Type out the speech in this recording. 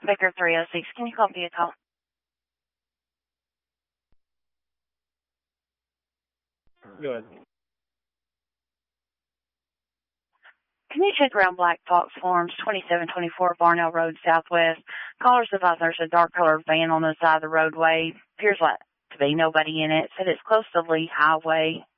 Baker 306. Can you call vehicle? Go ahead. Can you check around Black Fox Farms, 2724 Barnell Road, Southwest? Callers advise there's a dark colored van on the side of the roadway. Appears like to be nobody in it. Said it's close to Lee Highway.